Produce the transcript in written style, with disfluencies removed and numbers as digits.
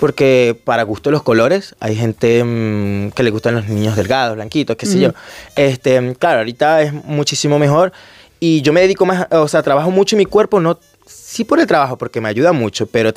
porque para gusto los colores, hay gente que le gustan los niños delgados, blanquitos, qué sé yo. Claro, ahorita es muchísimo mejor y yo me dedico más, o sea, trabajo mucho en mi cuerpo, no, sí por el trabajo, porque me ayuda mucho, pero